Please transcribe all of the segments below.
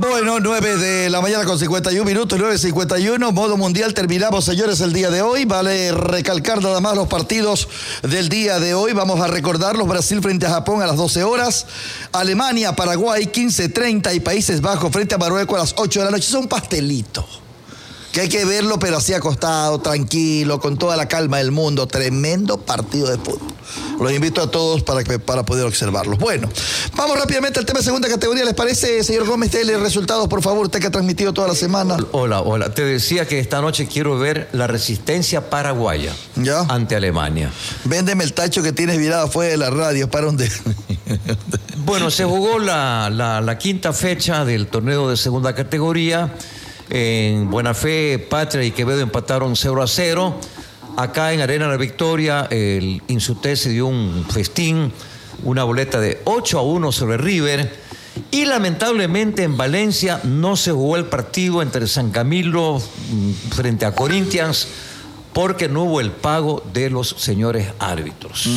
Bueno, 9 de la mañana con 51 minutos, 9:51, modo mundial. Terminamos, señores, el día de hoy. Vale recalcar nada más los partidos del día de hoy. Vamos a recordarlos: Brasil frente a Japón a las 12 horas, Alemania, Paraguay, 15:30 y Países Bajos frente a Marruecos a las 8 de la noche. Es un pastelito que hay que verlo, pero así acostado, tranquilo, con toda la calma del mundo. Tremendo partido de fútbol. Los invito a todos para poder observarlos. Bueno, vamos rápidamente al tema de segunda categoría. ¿Les parece, señor Gómez? Dele resultados, por favor, usted que ha transmitido toda la semana. Hola. Te decía que esta noche quiero ver la resistencia paraguaya ante Alemania. Véndeme el tacho que tienes virado afuera de la radio. ¿Para dónde? Bueno, se jugó la quinta fecha del torneo de segunda categoría. En Buena Fe, Patria y Quevedo empataron 0-0. Acá en Arena La Victoria, el Insuté se dio un festín, una boleta de 8-1 sobre River. Y lamentablemente en Valencia no se jugó el partido entre San Camilo frente a Corinthians porque no hubo el pago de los señores árbitros.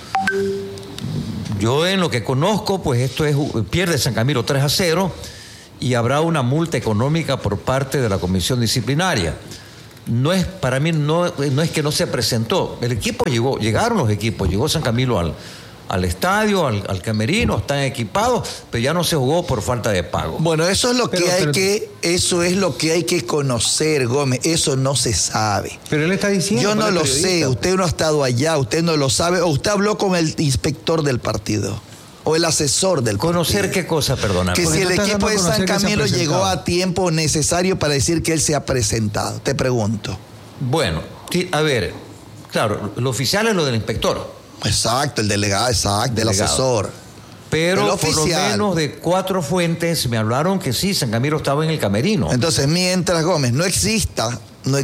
Yo en lo que conozco, pues esto es, pierde San Camilo 3-0 y habrá una multa económica por parte de la comisión disciplinaria. No es, para mí, no es que no se presentó. El equipo llegaron los equipos, llegó San Camilo al estadio, al camerino, están equipados, pero ya no se jugó por falta de pago. Bueno, eso es lo que hay que conocer, Gómez. Eso no se sabe. Pero él está diciendo. Yo no lo sé, usted no ha estado allá, usted no lo sabe, o usted habló con el inspector del partido. O el asesor del partido. ¿Conocer qué cosa, perdona? Que si el equipo de San Camilo llegó a tiempo necesario para decir que él se ha presentado. Te pregunto. Bueno, a ver, claro, lo oficial es lo del inspector. Exacto, el delegado, exacto, el asesor. Pero por lo menos de 4 fuentes me hablaron que sí, San Camilo estaba en el camerino. Entonces, mientras, Gómez, no exista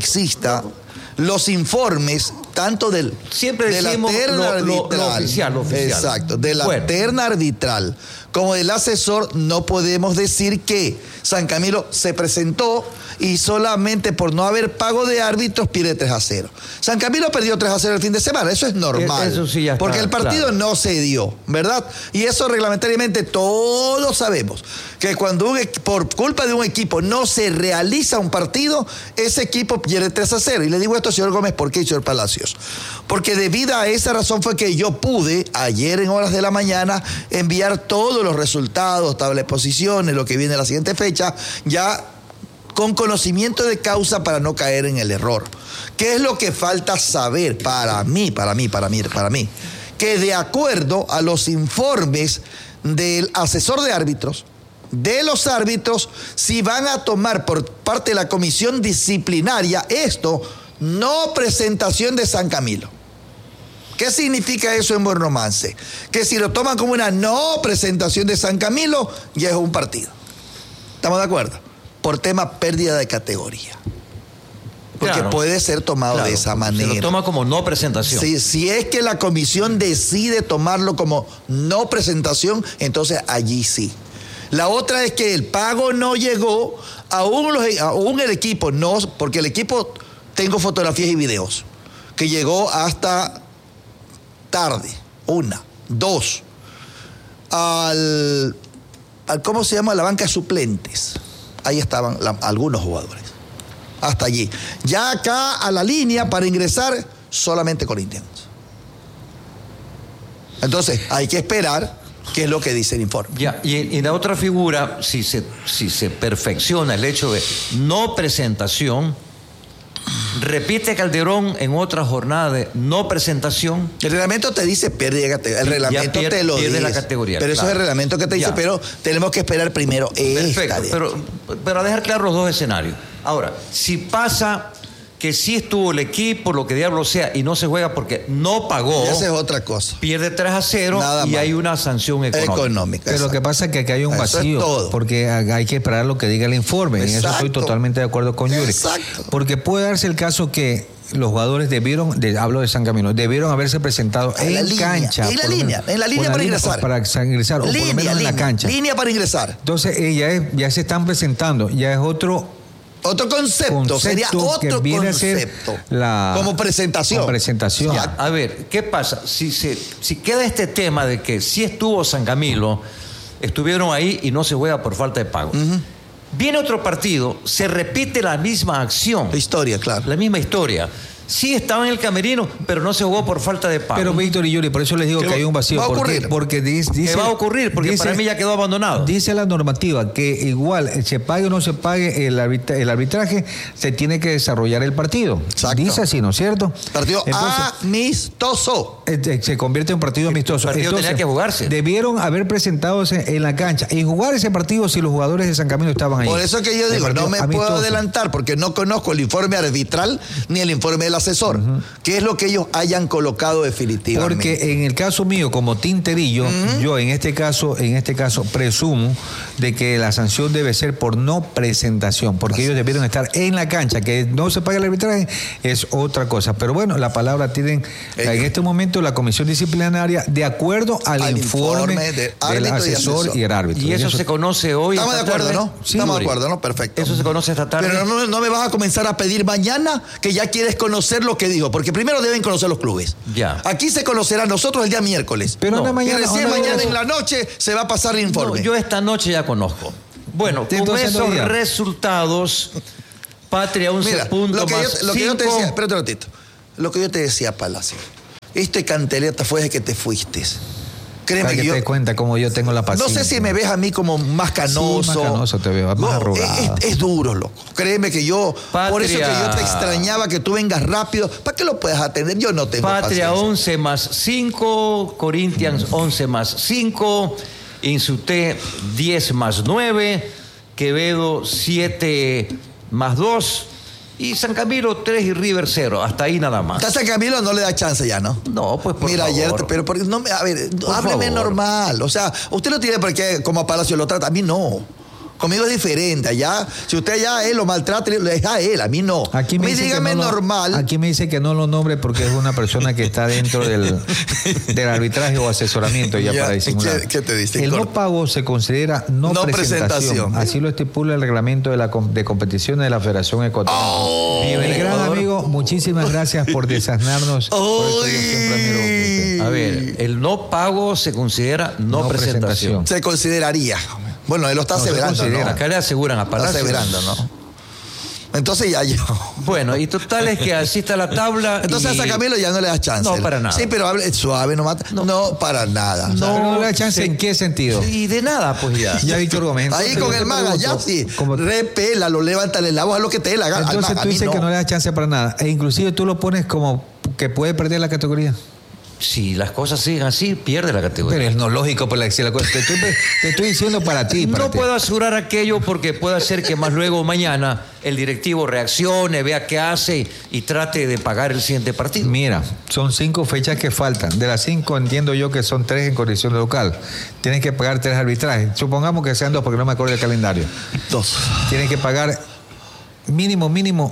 los informes tanto siempre decimos la terna arbitral, lo oficial. Exacto, de la terna arbitral como del asesor, no podemos decir que San Camilo se presentó y solamente por no haber pago de árbitros pierde 3-0. San Camilo perdió 3-0 el fin de semana, eso es normal. Eso sí ya está, porque el partido no se dio, ¿verdad? Y eso reglamentariamente todos sabemos, que cuando por culpa de un equipo no se realiza un partido, ese equipo pierde 3-0. Y le digo esto al señor Gómez, ¿por qué, señor Palacios? Porque debido a esa razón fue que yo pude, ayer en horas de la mañana, enviar todos los resultados, tabla de posiciones, lo que viene a la siguiente fecha, ya con conocimiento de causa para no caer en el error. ¿Qué es lo que falta saber para mí? Que de acuerdo a los informes del asesor de árbitros, de los árbitros, si van a tomar por parte de la comisión disciplinaria esto, no presentación de San Camilo. ¿Qué significa eso en buen romance? Que si lo toman como una no presentación de San Camilo, ya es un partido. ¿Estamos de acuerdo? Por tema pérdida de categoría. Porque puede ser tomado de esa manera. Se lo toma como no presentación. Si es que la comisión decide tomarlo como no presentación, entonces allí sí. La otra es que el pago no llegó, aún el equipo no, porque el equipo, tengo fotografías y videos, que llegó hasta tarde, 1, 2, ¿cómo se llama? La banca de suplentes. Ahí estaban algunos jugadores. Hasta allí. Ya acá a la línea para ingresar, solamente Corinthians. Entonces, hay que esperar qué es lo que dice el informe. Ya, y la otra figura, si se perfecciona el hecho de no presentación, repite Calderón en otra jornada de no presentación. El reglamento te dice pierde categoría. El reglamento te lo dice. La categoría, pero eso es el reglamento que te dice, pero tenemos que esperar primero Perfecto, pero a dejar claros los dos escenarios. Ahora, si pasa que sí estuvo el equipo, lo que diablo sea, y no se juega porque no pagó. Esa es otra cosa. Pierde 3-0 y hay una sanción económica. Pero lo que pasa es que aquí hay un vacío, porque hay que esperar lo que diga el informe. En eso estoy totalmente de acuerdo con Yuri. Exacto. Porque puede darse el caso que los jugadores hablo de San Camilo, debieron haberse presentado en cancha. En la línea para ingresar. Para ingresar, o por lo menos en la cancha. Línea para ingresar. Entonces, ya se están presentando, ya es otro concepto, sería otro concepto. Como presentación. Ya, a ver, ¿qué pasa? Si queda este tema de que sí estuvo San Camilo, estuvieron ahí y no se juega por falta de pago. Viene otro partido, se repite la misma acción. La historia, claro. La misma historia. Sí estaba en el camerino, pero no se jugó por falta de pago. Pero Víctor y Yuri, por eso les digo que hay un vacío. Va a ocurrir. Porque dice, ¿Qué va a ocurrir? Porque para mí ya quedó abandonado. Dice la normativa que igual se pague o no se pague el arbitraje, se tiene que desarrollar el partido. Exacto. Dice así, ¿no es cierto? Partido Entonces, amistoso. Se convierte en un partido amistoso. El partido tenía que jugarse. Debieron haber presentado en la cancha y jugar ese partido si los jugadores de San Camilo estaban ahí. Por eso que yo digo, no me amistoso. puedo adelantar porque no conozco el informe arbitral ni el informe del asesor. ¿Qué es lo que ellos hayan colocado definitivamente? Porque en el caso mío, como tinterillo, yo en este caso presumo de que la sanción debe ser por no presentación, porque ellos debieron estar en la cancha. Que no se pague el arbitraje es otra cosa. Pero bueno, la palabra tienen en este momento la comisión disciplinaria de acuerdo al informe del asesor y el árbitro. Y eso se conoce hoy. Estamos de acuerdo, ¿no? Sí, Estamos de acuerdo, ¿no? Perfecto. Eso se conoce esta tarde. Pero no me vas a comenzar a pedir mañana que ya quieres conocer lo que digo, porque primero deben conocer los clubes. Ya. Aquí se conocerá nosotros el día miércoles. Pero no, mañana, y recién mañana en la noche se va a pasar el informe. No, yo esta noche ya conozco. Bueno, con Entonces, esos resultados, Patria 11 Mira, puntos lo que yo te decía, 5. espérate un ratito. Lo que yo te decía, Palacio. Este canteleta fue desde que te fuiste. Créeme Para que yo te cuenta cómo yo tengo la paciencia. no sé si me ves a mí como más canoso. Sí, más canoso te veo, más arrugado. Es duro, loco. Créeme que yo, por eso que Patria. yo te extrañaba que tú vengas rápido. ¿Para qué lo puedes atender? Yo no tengo Patria paciencia. 11 más 5, Corinthians 11 más 5, Insuté 10 más 9, Quevedo 7 más 2 y San Camilo 3 y River 0. Hasta ahí nada más. A San Camilo no le da chance ya, ¿no? No, pues por Mira, favor. ayer, pero porque no, a ver, hábleme favor. normal. O sea, usted no tiene por qué, como a Palacio lo trata, a mí no. Conmigo es diferente. Allá, si usted allá a él lo maltrata, le deja a él, a mí no. Aquí me dice dígame que no normal. Aquí me dice que no lo nombre porque es una persona que está dentro del arbitraje o asesoramiento ya Ya, para disimular. ¿qué te dice? El no Corto. pago se considera no presentación. Así lo estipula el reglamento de competiciones de la Federación Ecuatoriana. Vive Mi el gran Ecuador. amigo, muchísimas gracias por desasnarnos. Por eso yo siempre admiro a usted. A ver, el no pago se considera no presentación. Se consideraría. Bueno, él lo está No, se aseverando, considera. ¿no? Acá le aseguran a Está Palacio. aseverando, ¿no? Entonces ya yo. Bueno, y total es que así está la tabla. Entonces y... a San Camilo ya no le das chance. No, para nada. Sí, pero hable suave, no mata. No, para nada. O sea, Pero no le da chance en qué sentido. Y de nada, pues ya. Ya Víctor Gómez. ahí entonces con yo el te maga, ya pregunto, sí. como- Repélalo, levántale la voz, haz lo que te dé la gana. Entonces A tú mí dices que no le das chance para nada. E inclusive tú lo pones como que puede perder la categoría. Si las cosas siguen así, pierde la categoría. Pero es no lógico por la, si la cosa. Te estoy diciendo para ti. Para No ti. puedo asegurar aquello porque puede ser que más luego mañana el directivo reaccione, vea qué hace y trate de pagar el siguiente partido. Mira, son 5 fechas que faltan. De las 5 entiendo yo que son 3 en condición de local. Tienes que pagar 3 arbitrajes. Supongamos que sean 2 porque no me acuerdo del calendario. 2. Tienes que pagar mínimo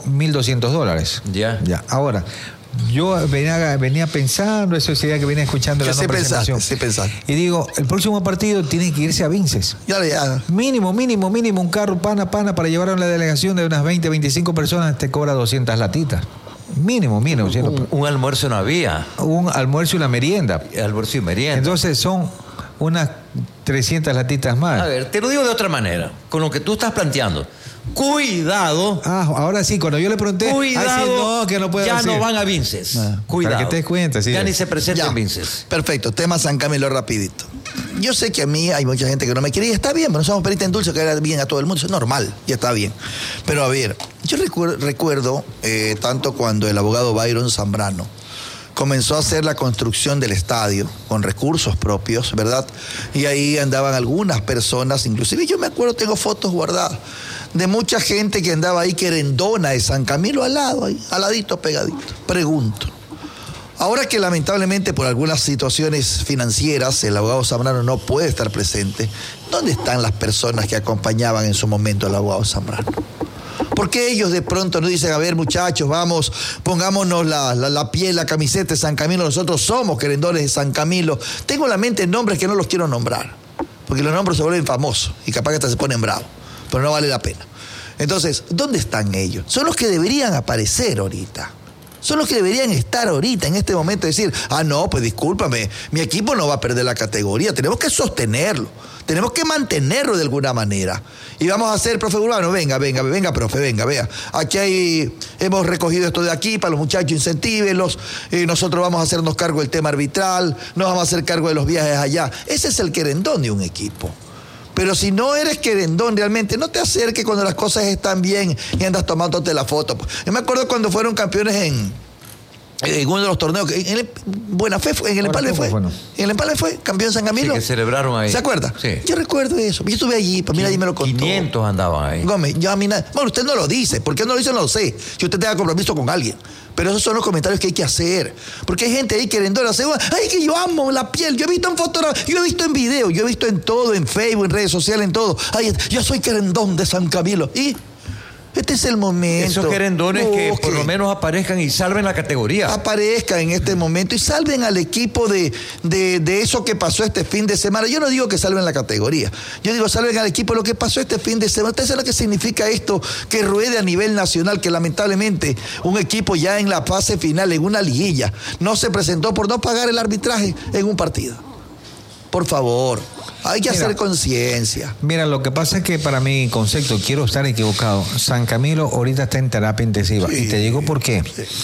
$1,200. Ya. Ahora, yo venía pensando, eso es idea que venía escuchando Que la sí no presentación. pensaste, sí pensaste. Y digo, el próximo partido tiene que irse a Vinces. Ya. Mínimo, un carro pana para llevar a la delegación de unas 20, 25 personas te cobra 200 latitas. Mínimo. Un almuerzo no había. Un almuerzo y una merienda. Almuerzo y merienda. Entonces son unas 300 latitas más. A ver, te lo digo de otra manera, con lo que tú estás planteando. Cuidado. Ahora sí, cuando yo le pregunté, Cuidado, sí, no, que no puedo ya decir. no van a Vinces. Cuidado. Para que te des cuenta, sí. Ya ni se Ya. presenten Vinces. Perfecto. Tema San Camilo rapidito. Yo sé que a mí hay mucha gente que no me quiere y está bien, pero no somos perita en dulce, que era bien a todo el mundo. Eso es normal y está bien. Pero a ver, yo recuerdo tanto cuando el abogado Byron Zambrano comenzó a hacer la construcción del estadio con recursos propios, ¿verdad? Y ahí andaban algunas personas, inclusive yo me acuerdo, tengo fotos guardadas, de mucha gente que andaba ahí querendona de San Camilo al lado, ahí, al ladito, pegadito. Pregunto, ahora que lamentablemente por algunas situaciones financieras el abogado Zambrano no puede estar presente, ¿dónde están las personas que acompañaban en su momento al abogado Zambrano? ¿Por qué ellos de pronto no dicen, a ver muchachos, vamos, pongámonos la piel, la camiseta de San Camilo, nosotros somos querendones de San Camilo? Tengo en la mente nombres que no los quiero nombrar, porque los nombres se vuelven famosos y capaz que hasta se ponen bravos, pero no vale la pena. Entonces, ¿dónde están ellos? Son los que deberían aparecer ahorita. Son los que deberían estar ahorita, en este momento, decir, no, pues discúlpame, mi equipo no va a perder la categoría, tenemos que sostenerlo, tenemos que mantenerlo de alguna manera. Y vamos a hacer, profe Urbano, venga, profe, venga, vea. Aquí hemos recogido esto de aquí, para los muchachos, incentívenlos, nosotros vamos a hacernos cargo del tema arbitral, nos vamos a hacer cargo de los viajes allá. Ese es el querendón de un equipo. Pero si no eres querendón realmente, no te acerques cuando las cosas están bien y andas tomándote la foto. Yo me acuerdo cuando fueron campeones en uno de los torneos, en el Buena Fe, en el Empalme fue. Bueno. En el Empalme fue, campeón San Camilo. Sí, que celebraron ahí. ¿Se acuerda? Sí. Yo recuerdo eso. Yo estuve allí, pues mira, ahí me lo contó. 500 andaban ahí. Gómez, yo a mí nada. Bueno, usted no lo dice. ¿Por qué no lo dice? No lo sé. Si usted tenga compromiso con alguien. Pero esos son los comentarios que hay que hacer. Porque hay gente ahí querendona. Ay, que yo amo la piel. Yo he visto en fotografía, yo he visto en video, yo he visto en todo, en Facebook, en redes sociales, en todo. Ay, yo soy querendón de San Camilo. Y este es el momento. Esos querendones que por lo menos aparezcan y salven la categoría. Aparezcan en este momento y salven al equipo de eso que pasó este fin de semana. Yo no digo que salven la categoría. Yo digo salven al equipo de lo que pasó este fin de semana. ¿Ustedes saben lo que significa esto? Que ruede a nivel nacional, que lamentablemente un equipo ya en la fase final, en una liguilla, no se presentó por no pagar el arbitraje en un partido. Por favor. Hay que hacer conciencia. Mira, lo que pasa es que para mi concepto, quiero estar equivocado, San Camilo ahorita está en terapia intensiva. Sí, y te digo por qué.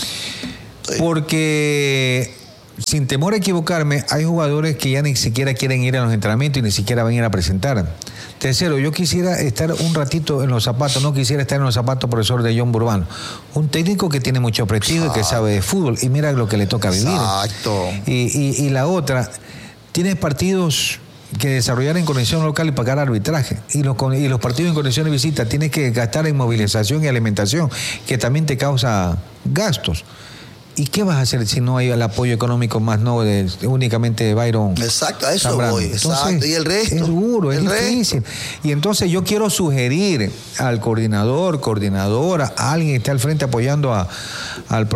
Sí. Porque, sin temor a equivocarme, hay jugadores que ya ni siquiera quieren ir a los entrenamientos y ni siquiera van a ir a presentar. Tercero, yo quisiera estar un ratito en los zapatos, no quisiera estar en los zapatos, profesor, de John Burbano. Un técnico que tiene mucho prestigio y que sabe de fútbol. Y mira lo que le toca vivir. Exacto. Y la otra, tienes partidos que desarrollar en condición local y pagar arbitraje. Y los partidos en condición de visita tienes que gastar en movilización y alimentación, que también te causa gastos. ¿Y qué vas a hacer si no hay el apoyo económico más únicamente de Byron? Exacto, a eso Zambrano? voy. Entonces, exacto. Y el resto. Es duro, es difícil. Y entonces yo quiero sugerir al coordinador, coordinadora, a alguien que esté al frente apoyando al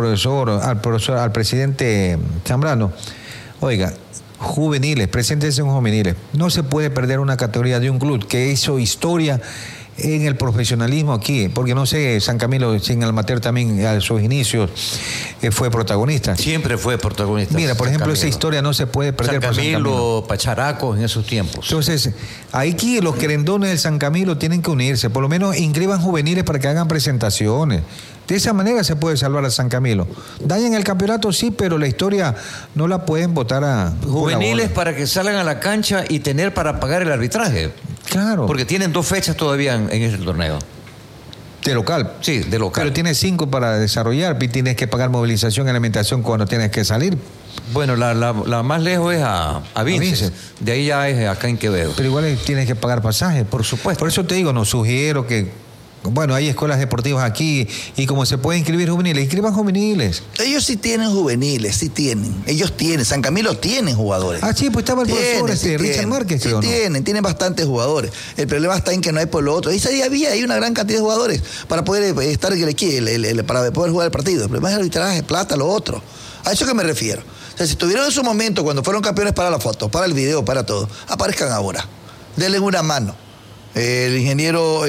presidente Zambrano. Oiga, juveniles, preséntense en juveniles. No se puede perder una categoría de un club que hizo historia en el profesionalismo aquí, porque no sé, San Camilo, sin Almater también a sus inicios fue protagonista. Siempre fue protagonista. Mira, por ejemplo, esa historia no se puede perder. San Camilo, Pacharaco en esos tiempos. Entonces, aquí los querendones del San Camilo tienen que unirse, por lo menos inscriban juveniles para que hagan presentaciones. De esa manera se puede salvar a San Camilo. Dañan el campeonato, sí, pero la historia no la pueden votar a... Juveniles para que salgan a la cancha y tener para pagar el arbitraje. Claro. Porque tienen 2 fechas todavía en ese torneo. De local. Sí, de local. Pero tienes 5 para desarrollar y tienes que pagar movilización y alimentación cuando tienes que salir. Bueno, la más lejos es a Vinces. De ahí ya es acá en Quevedo. Pero igual tienes que pagar pasajes. Por supuesto. Por eso te digo, no sugiero que... Bueno, hay escuelas deportivas aquí y como se puede inscribir juveniles, inscriban juveniles. Ellos sí tienen juveniles, sí tienen. Ellos tienen, San Camilo tiene jugadores. Ah, sí, pues estaba el profesor Richard Márquez. Sí, tienen bastantes jugadores. El problema está en que no hay por lo otro. Ahí había una gran cantidad de jugadores para poder estar en el equipo, para poder jugar el partido. El problema es el arbitraje, plata, lo otro. A eso que me refiero. O sea, si estuvieron en su momento, cuando fueron campeones para la foto, para el video, para todo, aparezcan ahora. Denle una mano. El ingeniero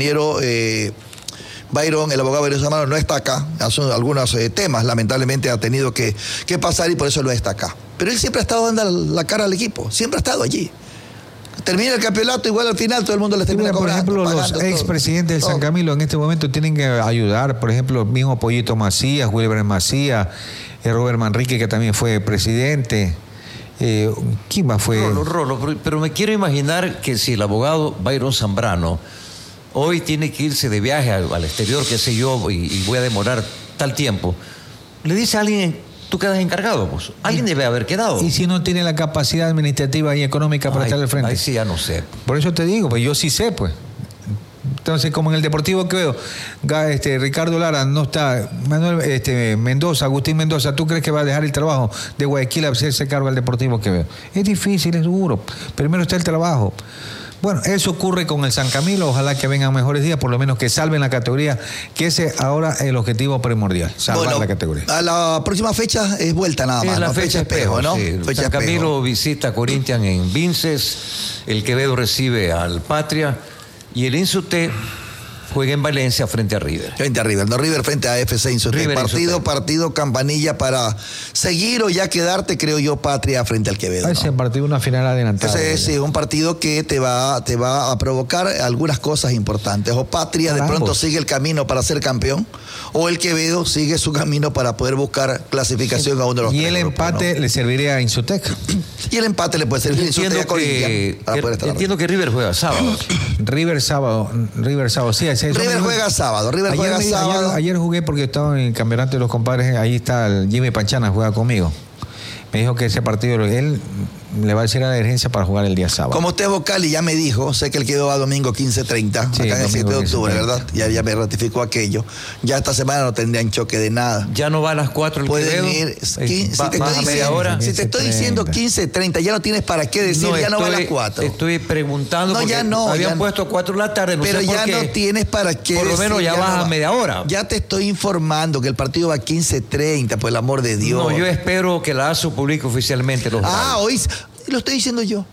Byron, el abogado Byron Zambrano, no está acá. Hace algunos temas, lamentablemente, ha tenido que pasar y por eso no está acá. Pero él siempre ha estado dando la cara al equipo, siempre ha estado allí. Termina el campeonato, igual al final todo el mundo les termina cobrando. Por ejemplo, los expresidentes del San Camilo en este momento tienen que ayudar. Por ejemplo, el mismo Pollito Macías, Wilber Macías, Robert Manrique, que también fue presidente. ¿Quién más fue? Rolo, pero me quiero imaginar que si el abogado Byron Zambrano hoy tiene que irse de viaje al exterior, qué sé yo, y voy a demorar tal tiempo, le dice a alguien, tú quedas encargado, pues. Alguien debe haber quedado. ¿Y si no tiene la capacidad administrativa y económica para estar al frente? Ahí sí ya no sé. Por eso te digo, pues yo sí sé, pues. Entonces, como en el Deportivo Quevedo, Ricardo Lara no está, Manuel Mendoza, Agustín Mendoza, ¿tú crees que va a dejar el trabajo de Guayaquil a hacerse cargo del Deportivo Quevedo? Es difícil, es duro. Primero está el trabajo. Bueno, eso ocurre con el San Camilo, ojalá que vengan mejores días, por lo menos que salven la categoría, que ese ahora es el objetivo primordial, salvar la categoría. A la próxima fecha es vuelta nada más. Es la fecha espejo, ¿no? Sí, San Camilo visita a Corinthians en Vinces, el Quevedo recibe al Patria y el Insuté juega en Valencia frente a River. Frente a River, no River frente a FC Insotec. River Partido campanilla para seguir o ya quedarte, creo yo, Patria frente al Quevedo. Ese partido, una final adelantada. Sí, un partido que te va a provocar algunas cosas importantes. O Patria de pronto sigue el camino para ser campeón, o el Quevedo sigue su camino para poder buscar clasificación a uno de los tres. Y el empate le serviría a Insotec. Y el empate le puede servir a Insotec a Corinthians. Entiendo que River juega sábado. River sábado, sí. River juega sábado. Ayer jugué porque estaba en el campeonato de los compadres. Ahí está el Jimmy Panchana, juega conmigo. Me dijo que ese partido él le va a decir a la dirigencia para jugar el día sábado. Como usted es vocal y ya me dijo, sé que él quedó a domingo 15:30, sí, acá en el 7 de octubre, 15:30. ¿Verdad? Ya me ratificó aquello. Ya esta semana no tendrían choque de nada. Ya no va a las 4 el Pueden ir. Si te estoy diciendo 15:30, ya no tienes para qué decir, ya no va a las 4. Estoy preguntando porque habían puesto 4 de la tarde, no pero sé por ya qué. no tienes para qué por lo decir, menos ya vas a media hora. Ya te estoy informando que el partido va a 15:30, por el amor de Dios. No, yo espero que la ASO publique oficialmente los horarios. Hoy lo estoy diciendo yo.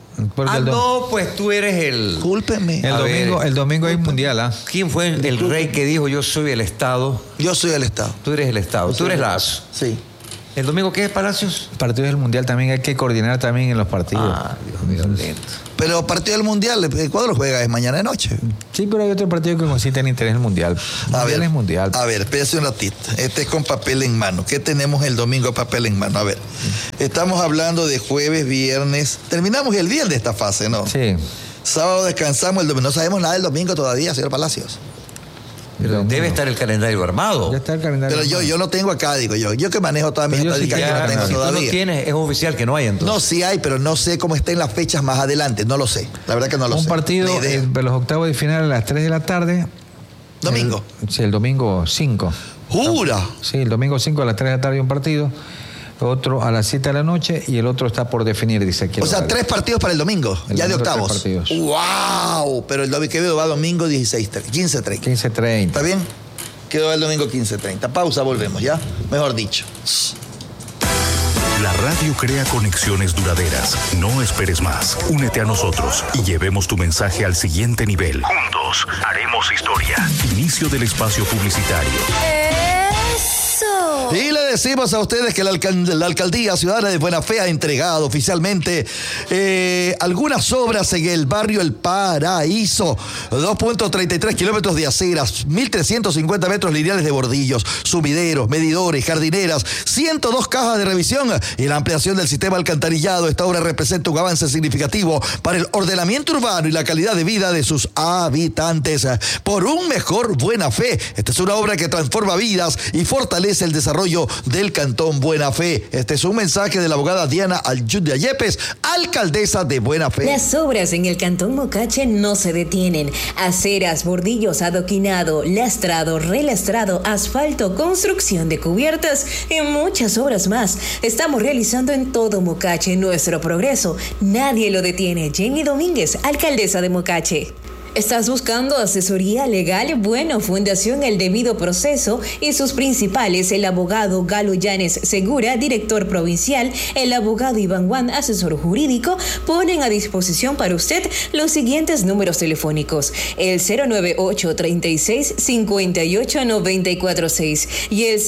No, pues tú eres el... Cúlpeme. El domingo hay mundial, ¿Quién fue el rey que dijo yo soy el Estado? Yo soy el Estado. Tú eres el Estado, tú eres la ASO. Sí. ¿El domingo qué es, Palacios? El partido del mundial también hay que coordinar también en los partidos. Dios mío, lento. Pero partido del mundial, Ecuador juega es mañana de noche. Sí, pero hay otro partido que consiste en interés en el mundial. Es mundial. A ver, espérese un ratito. Este es con papel en mano. ¿Qué tenemos el domingo papel en mano? A ver, estamos hablando de jueves, viernes. Terminamos el viernes de esta fase, ¿no? Sí. Sábado descansamos, el domingo. No sabemos nada del domingo todavía, señor Palacios. Pero debe estar el calendario armado. Ya está el calendario armado. Yo lo tengo acá, digo yo. Yo que manejo todas mis estadísticas que no tengo todavía. Si tú no tienes, es oficial que no hay entonces. No, sí hay, pero no sé cómo estén las fechas más adelante. No lo sé. La verdad que no lo sé. Un partido de los octavos de final a las 3 de la tarde. ¿Domingo? Sí, el domingo 5. ¿Jura? Sí, el domingo 5 a las 3 de la tarde un partido. Otro a las 7 de la noche y el otro está por definir, dice aquí. O sea, 3 partidos para el domingo, ya de octavos. ¡Wow! Pero el Quevedo va domingo 15:30. 15:30. ¿Está bien? Quedó el domingo 15:30. Pausa, volvemos, ¿ya? Mejor dicho. La radio crea conexiones duraderas. No esperes más. Únete a nosotros y llevemos tu mensaje al siguiente nivel. Juntos haremos historia. Inicio del espacio publicitario. Y le decimos a ustedes que la Alcaldía Ciudadana de Buena Fe ha entregado oficialmente algunas obras en el barrio El Paraíso. 2.33 kilómetros de aceras, 1.350 metros lineales de bordillos, sumideros, medidores, jardineras, 102 cajas de revisión y la ampliación del sistema alcantarillado. Esta obra representa un avance significativo para el ordenamiento urbano y la calidad de vida de sus habitantes. Por un mejor Buena Fe. Esta es una obra que transforma vidas y fortalece el desarrollo del Cantón Buena Fe. Este es un mensaje de la abogada Diana Alyudia Yepes, alcaldesa de Buena Fe. Las obras en el Cantón Mocache no se detienen. Aceras, bordillos, adoquinado, lastrado, relastrado, asfalto, construcción de cubiertas y muchas obras más. Estamos realizando en todo Mocache nuestro progreso. Nadie lo detiene. Jenny Domínguez, alcaldesa de Mocache. ¿Estás buscando asesoría legal? Bueno, Fundación El Debido Proceso y sus principales, el abogado Galo Llanes Segura, director provincial, el abogado Iván Juan, asesor jurídico, ponen a disposición para usted los siguientes números telefónicos: el 098-36-58-946 y el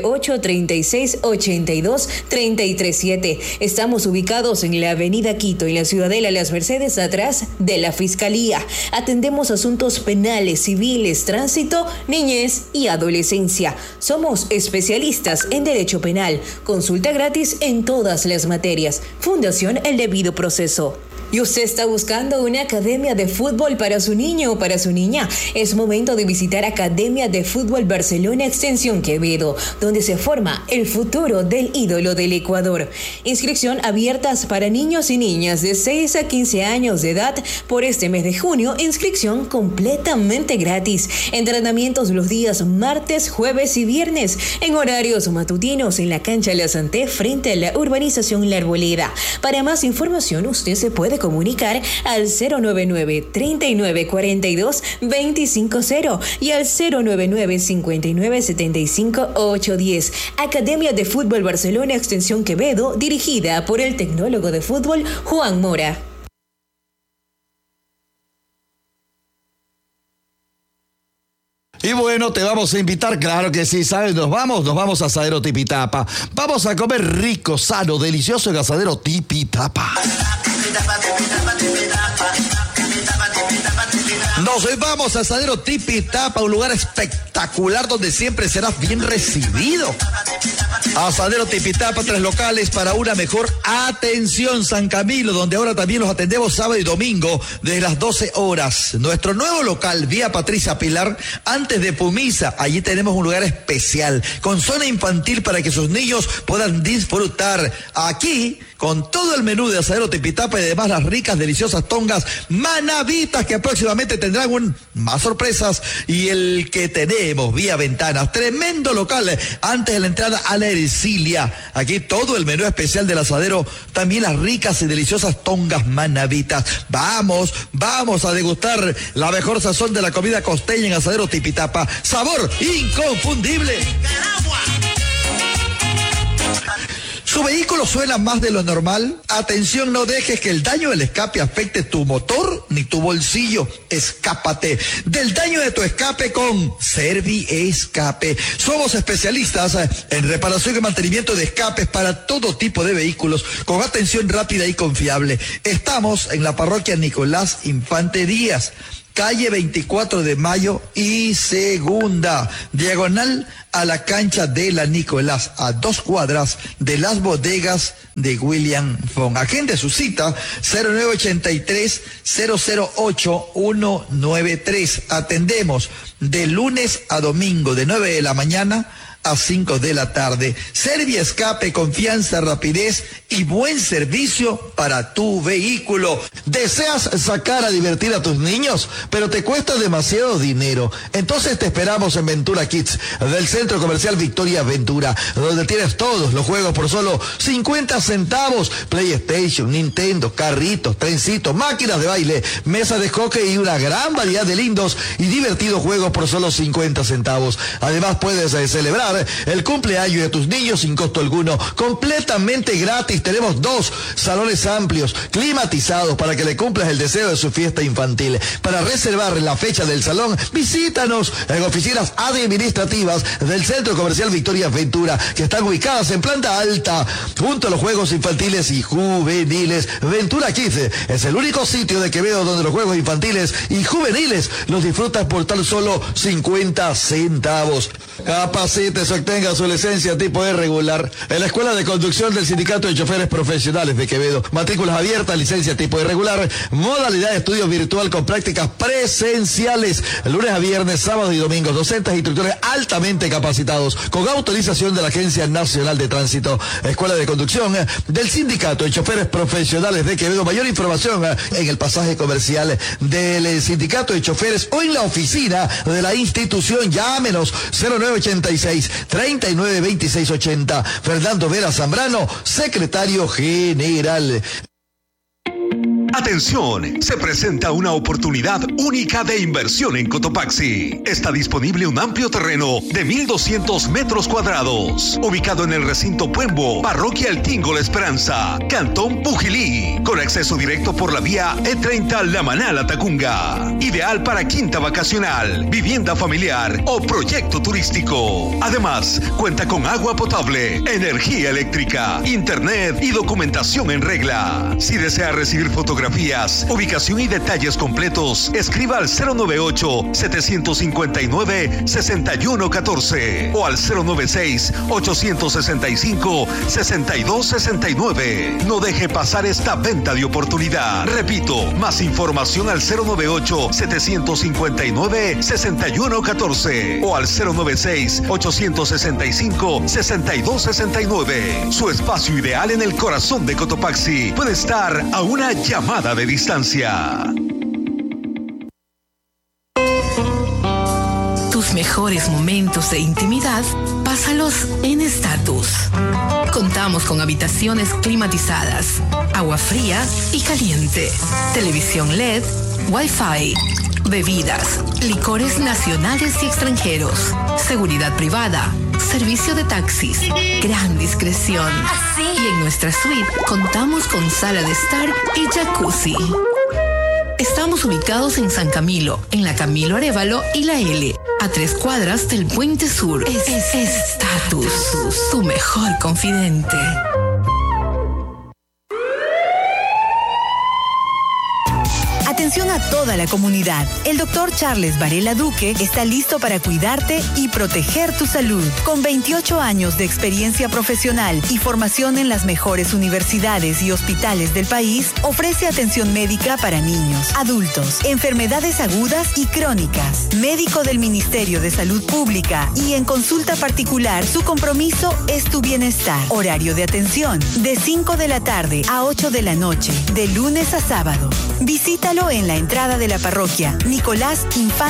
098-36-82-337. Estamos ubicados en la avenida Quito, en la Ciudadela Las Mercedes, atrás de la Fiscalía. Atendemos asuntos penales, civiles, tránsito, niñez y adolescencia. Somos especialistas en derecho penal. Consulta gratis en todas las materias. Fundación El Debido Proceso. ¿Y usted está buscando una academia de fútbol para su niño o para su niña? Es momento de visitar Academia de Fútbol Barcelona Extensión Quevedo, donde se forma el futuro del ídolo del Ecuador. Inscripción abiertas para niños y niñas de 6 a 15 años de edad por este mes de junio. Inscripción completamente gratis. Entrenamientos los días martes, jueves y viernes en horarios matutinos en la cancha La Santé frente a la urbanización La Arboleda. Para más información usted se puede comunicar al 099-3942-250 y al 099-5975-810. Academia de Fútbol Barcelona Extensión Quevedo, dirigida por el tecnólogo de fútbol Juan Mora. Y bueno, te vamos a invitar, claro que sí, ¿sabes? Nos vamos a Asadero Tipitapa. Vamos a comer rico, sano, delicioso en Asadero Tipitapa. Nos vamos a Asadero Tipitapa, un lugar espectacular donde siempre serás bien recibido. Asadero Tipitapa, 3 locales para una mejor atención. San Camilo, donde ahora también los atendemos sábado y domingo desde las 12 horas. Nuestro nuevo local, Vía Patricia Pilar, antes de Pumisa. Allí tenemos un lugar especial con zona infantil para que sus niños puedan disfrutar. Aquí, con todo el menú de Asadero Tipitapa y además las ricas, deliciosas tongas manavitas que próximamente tendrán más sorpresas. Y el que tenemos, Vía Ventanas, tremendo local antes de la entrada a la Ercilia. Aquí todo el menú especial del asadero, también las ricas y deliciosas tongas manavitas. Vamos a degustar la mejor sazón de la comida costeña en Asadero Tipitapa. Sabor inconfundible. ¿Su vehículo suena más de lo normal? Atención, no dejes que el daño del escape afecte tu motor ni tu bolsillo. Escápate del daño de tu escape con Serviescape. Somos especialistas en reparación y mantenimiento de escapes para todo tipo de vehículos con atención rápida y confiable. Estamos en la parroquia Nicolás Infante Díaz, calle 24 de Mayo y Segunda, diagonal a la cancha de la Nicolás, a 2 cuadras de las bodegas de William Fong. Agende su cita 0983-008-193. Atendemos de lunes a domingo de 9 de la mañana a 5 de la tarde. Serviescape, confianza, rapidez y buen servicio para tu vehículo. ¿Deseas sacar a divertir a tus niños, pero te cuesta demasiado dinero? Entonces te esperamos en Ventura Kids del Centro Comercial Victoria Ventura, donde tienes todos los juegos por solo 50 centavos. PlayStation, Nintendo, carritos, trencitos, máquinas de baile, mesa de hockey y una gran variedad de lindos y divertidos juegos por solo 50 centavos. Además puedes celebrar el cumpleaños de tus niños sin costo alguno, completamente gratis. Tenemos 2 salones amplios, climatizados, para que le cumplas el deseo de su fiesta infantil. Para reservar la fecha del salón, visítanos en oficinas administrativas del Centro Comercial Victoria Ventura, que están ubicadas en planta alta, junto a los juegos infantiles y juveniles. Ventura Kids es el único sitio de Quevedo donde los juegos infantiles y juveniles los disfrutas por tan solo 50 centavos. Capacite, obtenga su licencia tipo E regular en la Escuela de Conducción del Sindicato de Choferes Profesionales de Quevedo. Matrículas abiertas, licencia tipo E regular, modalidad de estudio virtual con prácticas presenciales, lunes a viernes, sábados y domingos. Docentes e instructores altamente capacitados con autorización de la Agencia Nacional de Tránsito. Escuela de Conducción del Sindicato de Choferes Profesionales de Quevedo. Mayor información en el pasaje comercial del Sindicato de Choferes o en la oficina de la institución. Llámenos 0986-392680. Fernando Vera Zambrano, secretario general. Atención, se presenta una oportunidad única de inversión en Cotopaxi. Está disponible un amplio terreno de 1,200 metros cuadrados, ubicado en el recinto Puembo, parroquia El Tingo La Esperanza, cantón Pujilí, con acceso directo por la vía E30 La Manala Tacunga. Ideal para quinta vacacional, vivienda familiar o proyecto turístico. Además, cuenta con agua potable, energía eléctrica, internet y documentación en regla. Si desea recibir fotografías, ubicación y detalles completos, escriba al 098-759-6114 o al 096-865-6269. No deje pasar esta venta de oportunidad. Repito, más información al 098-759-6114 o al 096-865-6269. Su espacio ideal en el corazón de Cotopaxi puede estar a una llamada de distancia. Tus mejores momentos de intimidad, pásalos en Estatus. Contamos con habitaciones climatizadas, agua fría y caliente, televisión LED, Wi-Fi, bebidas, licores nacionales y extranjeros, seguridad privada, servicio de taxis, gran discreción. Y en nuestra suite contamos con sala de estar y jacuzzi. Estamos ubicados en San Camilo, en la Camilo Arévalo y la L, a 3 cuadras del Puente Sur. Estatus, tu mejor confidente. Atención a toda la comunidad. El doctor Charles Varela Duque está listo para cuidarte y proteger tu salud. Con 28 años de experiencia profesional y formación en las mejores universidades y hospitales del país, ofrece atención médica para niños, adultos, enfermedades agudas y crónicas. Médico del Ministerio de Salud Pública y en consulta particular, su compromiso es tu bienestar. Horario de atención de 5 de la tarde a 8 de la noche, de lunes a sábado. Visítalo en la entrada de la parroquia Nicolás Infante